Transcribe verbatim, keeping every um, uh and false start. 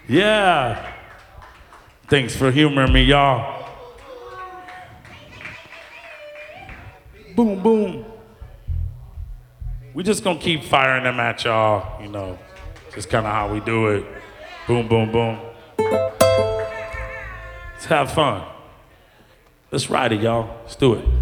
Yeah. Thanks for humoring me, y'all. Boom, boom. We just gonna keep firing them at y'all, you know. Just kind of how we do it. Boom, boom, boom. Let's have fun. Let's ride it, y'all. Let's do it.